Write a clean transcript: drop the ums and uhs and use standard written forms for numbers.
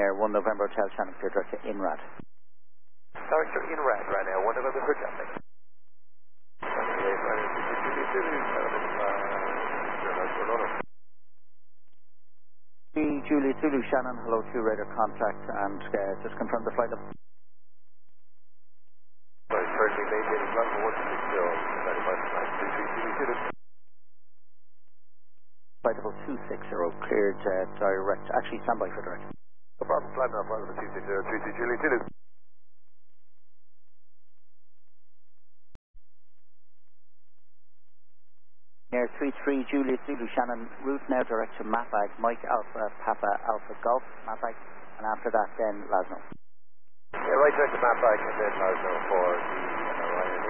Air 1 November Hotel Shannon, clear direct to INRAD. Director INRAD right now, 1 November Hotel, thanks. Juliet Zulu Shannon, hello to radar contact and just confirm the flight level. Sorry, currently maintaining flight level 160, Flight level 260, cleared direct, actually standby for direct. no problem, flight level 260, Juliet Zulu. Air 33 Juliet Zulu Shannon, route now direct to Mapag, Mike Alpha, Papa Alpha Golf, Mapag, and after that then Lasno. Yeah, right direct to Mapag and then Lasno for the